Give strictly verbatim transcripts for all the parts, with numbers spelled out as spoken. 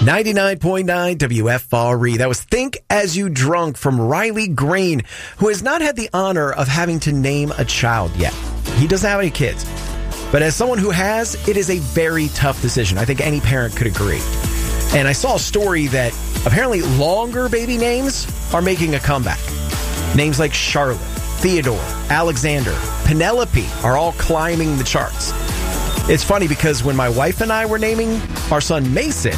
ninety-nine point nine W F R E. That was Think As You Drunk from Riley Green, who has not had the honor of having to name a child yet. He doesn't have any kids. But as someone who has, it is a very tough decision. I think any parent could agree. And I saw a story that apparently longer baby names are making a comeback. Names like Charlotte, Theodore, Alexander, Penelope are all climbing the charts. It's funny because when my wife and I were naming our son Mason,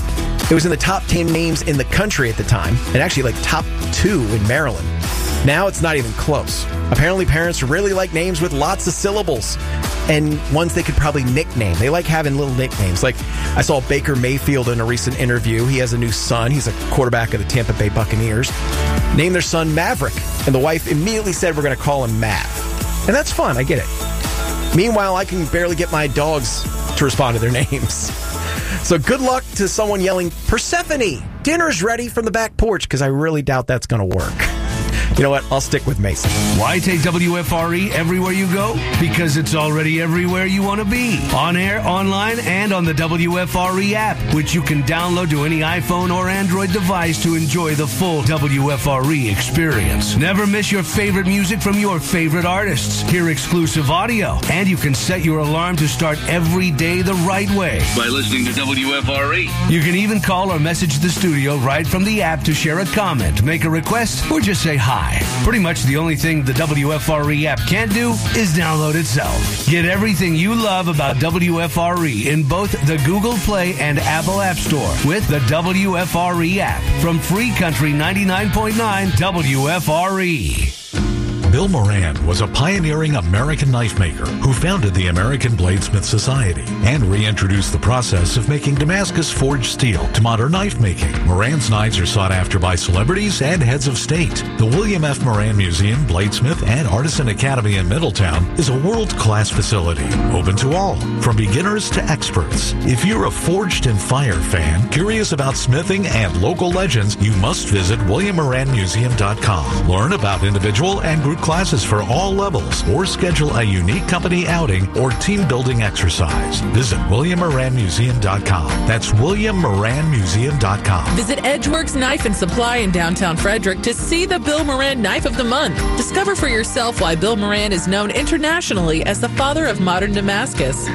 it was in the top ten names in the country at the time, and actually like top two in Maryland. Now it's not even close. Apparently parents really like names with lots of syllables and ones they could probably nickname. They like having little nicknames. Like I saw Baker Mayfield in a recent interview. He has a new son. He's a quarterback of the Tampa Bay Buccaneers. Named their son Maverick, and the wife immediately said we're going to call him Mav. And that's fun. I get it. Meanwhile, I can barely get my dogs to respond to their names. So good luck to someone yelling, Persephone, dinner's ready from the back porch, because I really doubt that's going to work. You know what? I'll stick with Mason. Why take W F R E everywhere you go? Because it's already everywhere you want to be. On air, online, and on the W F R E app, which you can download to any iPhone or Android device to enjoy the full W F R E experience. Never miss your favorite music from your favorite artists. Hear exclusive audio. And you can set your alarm to start every day the right way by listening to W F R E. You can even call or message the studio right from the app to share a comment, make a request, or just say hi. Pretty much the only thing the W F R E app can't do is download itself. Get everything you love about W F R E in both the Google Play and Apple App Store with the W F R E app from Free Country ninety-nine point nine W F R E. Bill Moran was a pioneering American knife maker who founded the American Bladesmith Society and reintroduced the process of making Damascus forged steel to modern knife making. Moran's knives are sought after by celebrities and heads of state. The William F. Moran Museum, Bladesmith, and Artisan Academy in Middletown is a world-class facility, open to all, from beginners to experts. If you're a Forged and Fire fan, curious about smithing and local legends, you must visit william moran museum dot com. Learn about individual and group classes for all levels, or schedule a unique company outing or team building exercise. Visit william moran museum dot com. That's william moran museum dot com. Visit Edgeworks Knife and Supply in downtown Frederick to see the Bill Moran Knife of the Month. Discover for yourself why Bill Moran is known internationally as the father of modern Damascus.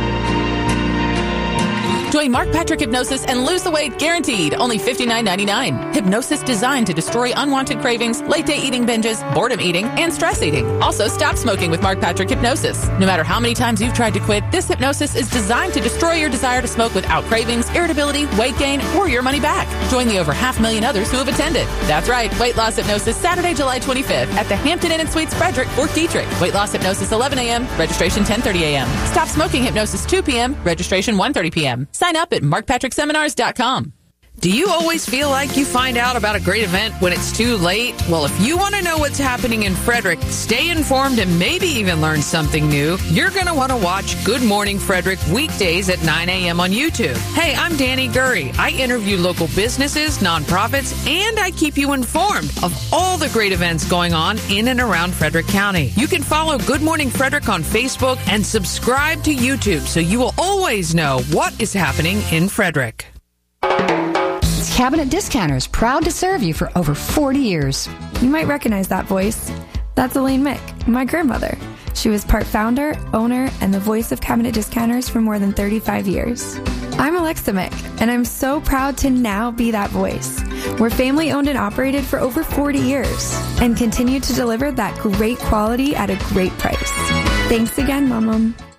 Join Mark Patrick Hypnosis and lose the weight guaranteed. Only fifty-nine ninety-nine. Hypnosis designed to destroy unwanted cravings, late day eating binges, boredom eating, and stress eating. Also, stop smoking with Mark Patrick Hypnosis. No matter how many times you've tried to quit, this hypnosis is designed to destroy your desire to smoke without cravings, irritability, weight gain, or your money back. Join the over half million others who have attended. That's right, Weight Loss Hypnosis Saturday, July twenty-fifth at the Hampton Inn and Suites Frederick, Fort Detrick. Weight Loss Hypnosis eleven a.m. Registration ten thirty a.m. Stop Smoking Hypnosis two p.m. Registration one thirty p.m. Sign up at mark patrick seminars dot com. Do you always feel like you find out about a great event when it's too late? Well, if you want to know what's happening in Frederick, stay informed, and maybe even learn something new, you're going to want to watch Good Morning Frederick weekdays at nine a.m. on YouTube. Hey, I'm Danny Gurry. I interview local businesses, nonprofits, and I keep you informed of all the great events going on in and around Frederick County. You can follow Good Morning Frederick on Facebook and subscribe to YouTube so you will always know what is happening in Frederick. Cabinet Discounters, proud to serve you for over forty years. You might recognize that voice. That's Elaine Mick, my grandmother. She was part founder, owner, and the voice of Cabinet Discounters for more than thirty-five years. I'm Alexa Mick, and I'm so proud to now be that voice. We're family owned and operated for over forty years and continue to deliver that great quality at a great price. Thanks again, Mom.